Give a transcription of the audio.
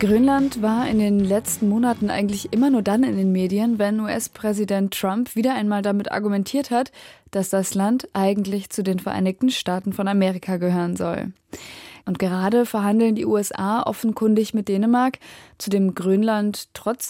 Grönland war in den letzten Monaten eigentlich immer nur dann in den Medien, wenn US-Präsident Trump wieder einmal damit argumentiert hat, dass das Land eigentlich zu den Vereinigten Staaten von Amerika gehören soll. Und gerade verhandeln die USA offenkundig mit Dänemark, zu dem Grönland trotz